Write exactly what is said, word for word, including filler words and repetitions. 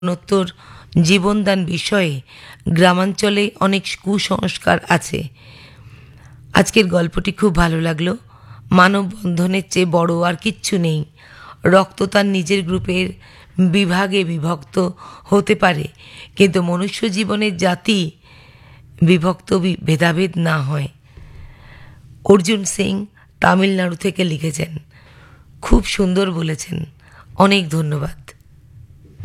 নত্তর জীবনদান বিষয়ে গ্রামাঞ্চলে অনেক কুসংস্কার আছে। আজকের গল্পটি খুব ভালো লাগলো। মানববন্ধনের চেয়ে বড় আর কিচ্ছু নেই। রক্ত তার নিজের গ্রুপের বিভাগে বিভক্ত হতে পারে, কিন্তু মনুষ্য জীবনের জাতি বিভক্ত ভেদাভেদ না হয়। অর্জুন সিং তামিলনাড়ু থেকে লিখেছেন। খুব সুন্দর বলেছেন, অনেক ধন্যবাদ।